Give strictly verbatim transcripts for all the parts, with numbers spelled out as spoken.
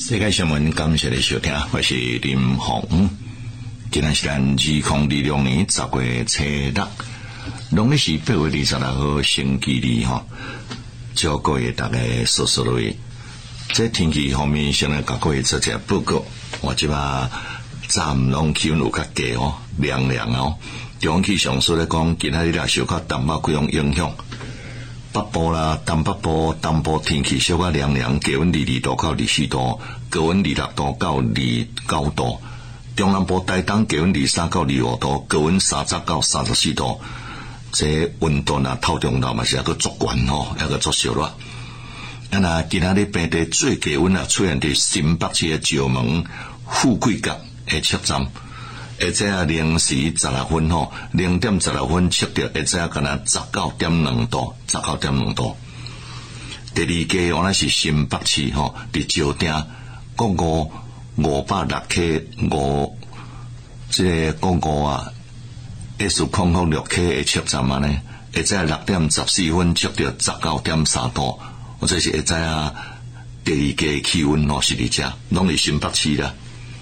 世界新闻，感谢你收听，我是林鸿。今天是咱二零二六年十月初六，农历是八月二十六号星期二哈。祝各位大家顺顺利利。在天气方面，先来甲各位做一下报告。我即马早午拢气温有较低哦，凉凉哦。中央气象所咧讲，今仔日也受到东北季风影响。北部啦、东北部、东部天气小可凉凉，低温二二度到二四度，高温二六度到二九度。中南部台东低温二三到二五度，高温三十到三十四度。这温度啊，透中度嘛是一个足悬吼，一个足热啦。啊那今仔日平地最低温啊，出现伫新北市的石门富贵角的测站。而且啊，零时十六分吼，零点十六分测到，而且啊，敢若十九点两度，十九点两度。第二个原来是新北市吼，伫石碇国五五百六 K 五，即个国五啊 ，S 空空六 K 的测站啊呢，而且六点十四分测到十九点三度，或者是而且啊，第二个气温吼是伫遮，拢是新北市啦。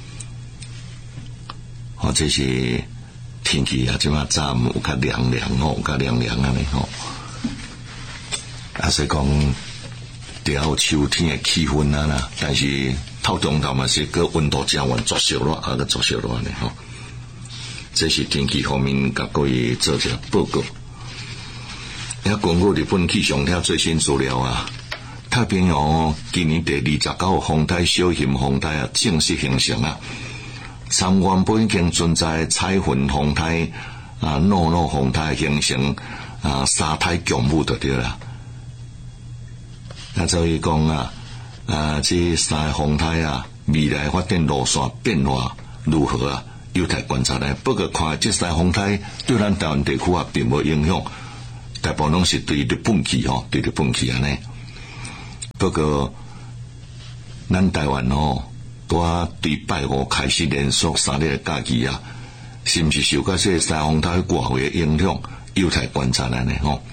哦，这是天气啊，即马早午有较凉凉吼，有较凉凉安尼吼。啊，所以讲调秋天的气氛啊啦，但是透中头嘛是个温度正温作烧热，啊个作烧热安尼吼。这是天气方面，甲各位做一下报告。也根据日本气象厅最新资料啊，太平洋今年第二十九号风台小型风台啊正式形成啊。参原本已经存在彩云风台啊、诺诺风台形成啊三台强雨就对啦。那所以讲啊，啊这三个风台啊，未来发展路线变化如何啊？有待观察咧。不过看这三个风台对咱台湾地区啊，并无影响，大部分拢是对日本去吼，对日本去安尼。不过咱台湾吼。我对拜五开始连续三日的假期啊，是毋是受到这三风台外围的影响，有待观察安尼吼。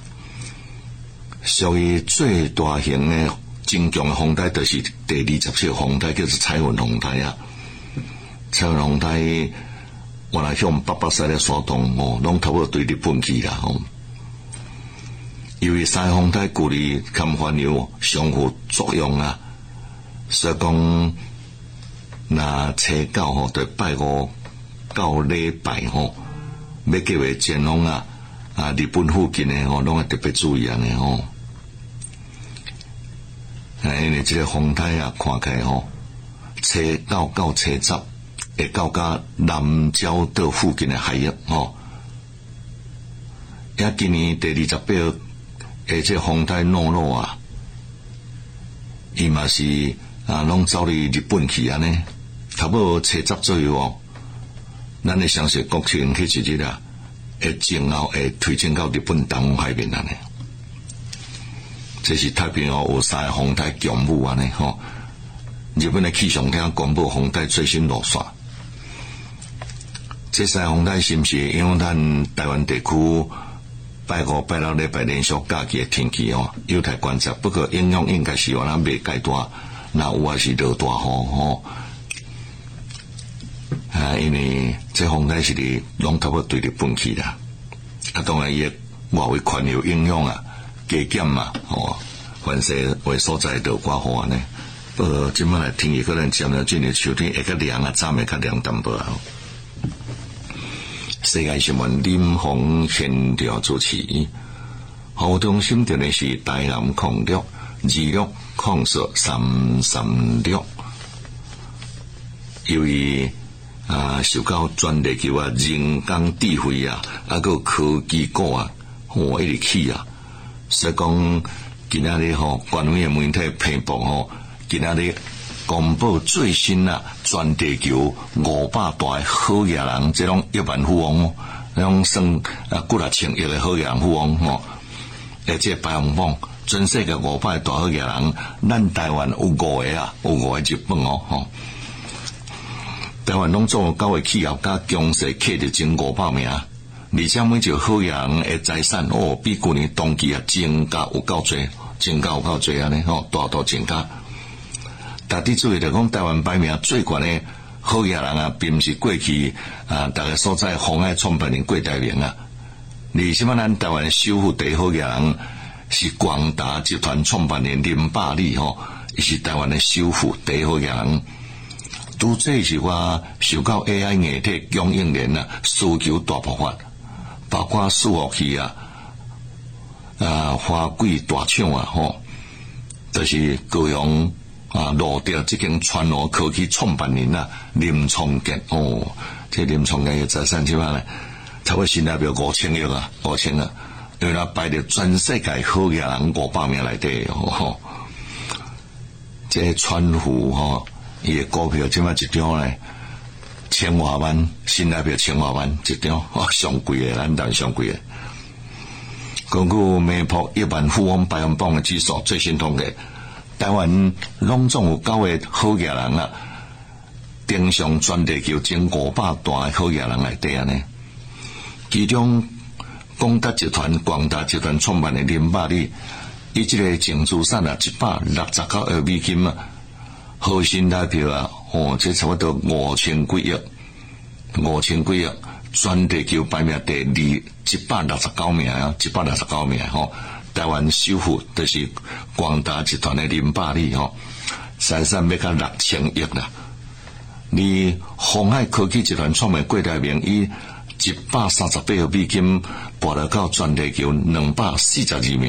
属于最大型的增强的风台，就是第二十七个风台，叫做彩云风台啊。彩云风台原来向北北西的山东哦，拢差不多对日本去啦吼。由于三风台距离勘环有相互作用啊，所以讲。那初九吼，对拜五到礼拜吼，要计划前往啊啊日本附近的吼，拢要特别注意安尼吼。啊，因为这个风台啊，看起来吼，初九到初十会到甲南礁岛附近的海域吼。也今年第二十八号，诶，这风台诺诺啊，伊嘛是啊，拢走离日本去安尼。差不多七十左右哦，咱的相信国庆迄一日啊，会前后会推进到日本东方海面安尼。这是太平洋有三个风台强雨安尼吼。日本的气象厅公布风台最新路线。这三个风台是毋是影响咱台湾地区拜五、拜六、礼拜连续假期的天气哦？有待观察。不过影响应该是原来未介大，那有也是落大雨吼。啊，因为这风台是伫拢差不多对日本去啦，啊，当然伊外围环流影响啊，加减嘛，吼，凡是为所在落寡雨安尼。不过即摆来天气可能渐渐进入秋天，会较凉啊，早会较凉淡薄啊。世界新闻林鸿现调主持，服务中心电的是台南控六二六控四三三六，由于。啊，受到专利球啊、人工智慧啊，啊个科技股啊，吼一直起啊。所以讲，今仔日吼，官方的媒体屏幕吼，今仔日公布最新啊，全地球五百大好野人，这种亿万富翁哦，那种算啊几啊千亿的好野人富翁吼，而且排行榜，全世界五百大好野人，咱台湾有五个啊，有五个日本哦，吼。台湾拢做九个企业家强势克着前五百名，而且每一个好人的财产哦，比去年同期啊增加有够多，增加有够多安尼吼，大大增加。 大地主义就讲台湾排名最悬的好野人啊，并不是过去啊，大家所在鸿海创办人郭台铭啊。为什么咱台湾首富第一好野人是广达集团创办人林百里吼？伊是台湾的首富第一好野人。拄这是我受到 A I 硬体供应链啊需求大爆发，包括伺服器啊、啊花卉大厂啊吼，就是高雄。啊，落掉这间川罗科技创办人啊，林创建哦，这林创建的财产起码呢，差不多新台币五千亿啊，五千啊，因为他排在全世界好野人五百名内底哦。这川湖吼，伊的股票起码一张呢，千外万，新台币千外万一张，哇，上贵的，咱台上贵的。根据美国亿万富翁排行榜的指数最新统计。台湾拢总有九个好野人啊，登上全地球前五百大的好野人内底啊呢。其中，广达集团、广达集团创办的林百里，伊即个净资产啊一百六十九亿美金啊，核心台票啊，哦，这差不多五千几亿，五千几亿，全地球排名第二，一百六十九名啊，一百六十九名吼。台湾首富就是广达集团的林百里吼，财产要到六千亿啦。而鸿海科技集团创办郭台铭以一百三十八亿美金博得到全地球两百四十二名。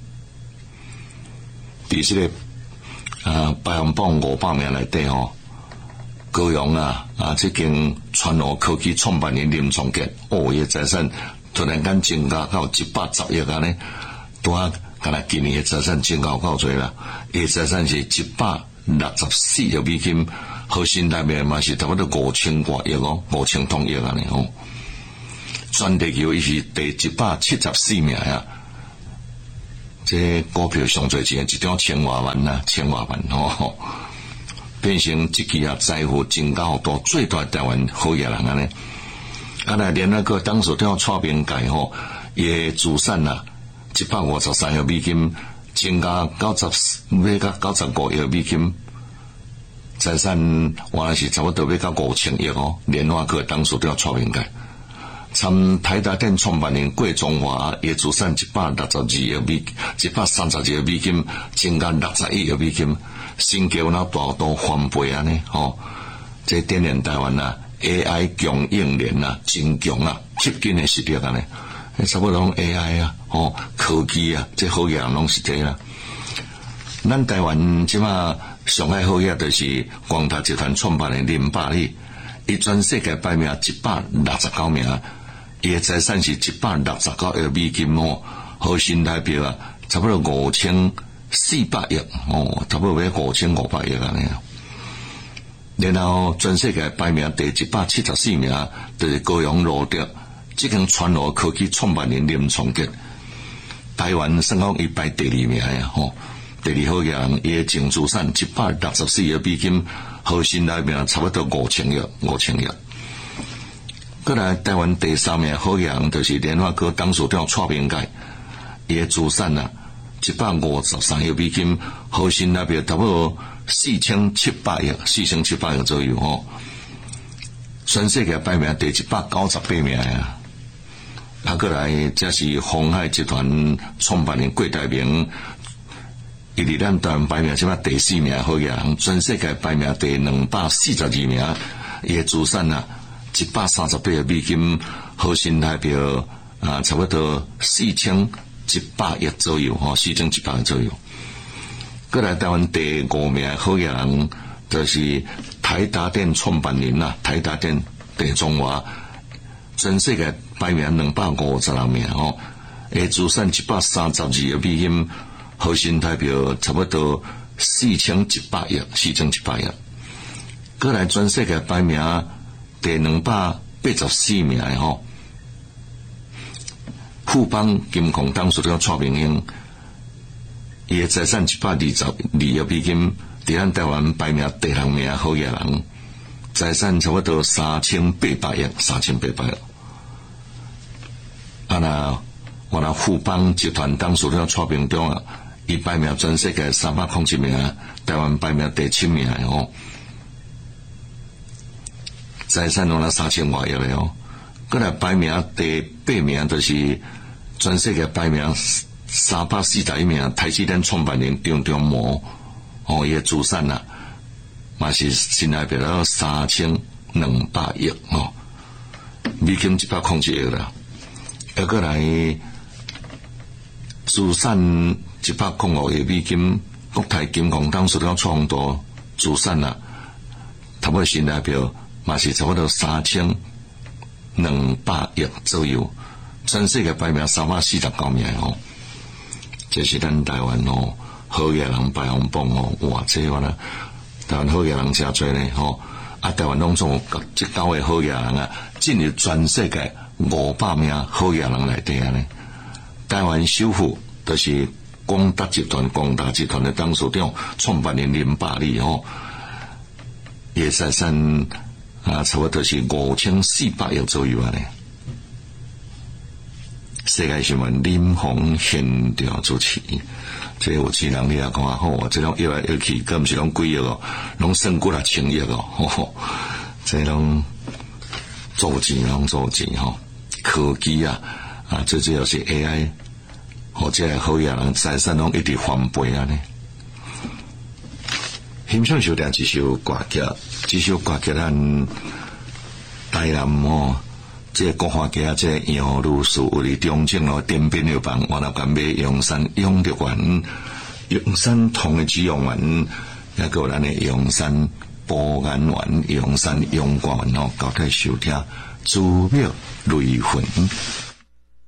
伫这个啊排行榜五百名内底吼，高雄啊啊这间川罗科技创办人林创建，哦，伊财产突然间增加到一百十亿安尼。拄啊，敢若今年的财产增高够多啦，伊财产是一百六十四亿美金，核心台币嘛是差不多五千多亿哦，五千多亿安尼吼。全地球伊是第一百七十四名啊，这股票上最钱一张千外万呐，千外万吼，变成这期啊财富增加好多，最大台湾好野人安尼。啊，来连那个当时都要创边界吼，伊资产呐。一百五十三亿美金，增加九十要到九十五亿美金，财产原来是差不多要到五千亿哦。联发科当时都要创边界，参台达电创办人郭中华，伊资产一百六十二亿美，一百三十二亿美金，增加六十一亿美金，身价那大多翻倍安尼吼。这点燃台湾啊 A I 供应链啊真强啊，吸金的实力安尼。差不多拢 A I 啊，哦，科技啊，这好嘢拢是这啦。咱台湾即马上海好嘢就是广达集团创办人林百里，伊全世界排名一百六十九名，伊的财产是一百六十九亿美金哦，核心台币啊，差不多五千四百亿哦，差不多要五千五百亿安尼。然后全世界排名第一百七十四名，就是高雄路德。这间川罗科技创办人林创建，台湾算讲伊排第二名呀，吼，第二好人，伊的净资产一百六十四亿美金，核心台币差不多五千亿，五千亿。过来台湾第三名好人就是联发科当时叫蔡明介，伊的资产啊一百五十三亿美金，核心台币差不多四千七百亿，四千七百亿左右吼。全世界排名第一百九十八名啊。啊，过来这是鸿海集团创办人郭台铭，伊伫咱台湾排名即马第四名好人，全世界排名第两百四十二名，伊的资产啊一百三十八亿美金，核心台币啊差不多四千一百亿左右吼，四千一百亿左右。过来台湾第五名好人就是台达电创办人啊，台达电地中华。全世界排名两百五十六名吼，诶，资产一百三十二亿美金，核心台币差不多四千一百亿，四千一百亿。过来全世界排名第两百八十四名诶吼，富邦金控当时叫蔡明英，伊诶财产一百二十二亿美金，伫咱台湾排名第六名好野人。财产差不多三千八百亿，三千八百亿。啊那，我那富邦集团当时叫蔡明忠啊， 伊排名全世界三百零一名，台湾排名第七名的吼，财产拢了三千外亿的哦。过来排名第八名就是全世界排名三百四十一名，台积电创办人张忠谋哦，伊的资产啊，嘛是新台币了三千两百亿哦，美金一百零一亿啦。又过来资产一百零五亿美金，国泰金控当时了创造资产啊，差不多新台币嘛是差不多三千两百亿左右，全世界排名三百四十九名哦。这是咱台湾哦好嘢人排行榜哦，哇！这话啦，台湾好嘢人真多呢吼，啊，台湾拢总这九个好嘢人啊，进入全世界五百名好嘢人内底啊呢。台湾首富就是光达集团，光达集团的董事长、创办人林百里哦，也财产啊，差不多是五千四百亿左右啊呢。世界新闻林鸿现调主持，这有钱人你也看好，这种摇来摇去，更不是拢几亿哦，拢胜过了千亿哦，吼，这种做钱拢做钱吼，科技啊啊，最主要是 A I， 或者好嘢人财产拢一直翻倍啊呢。欣赏收听一首歌曲，这首歌曲咱台南哦。这国华街这杨女士为了中正咯，点兵六帮，我那干买阳山永乐园、阳山同的紫阳园，也个咱的阳山保安园、阳山阳光园哦，交替收听祖庙雷魂。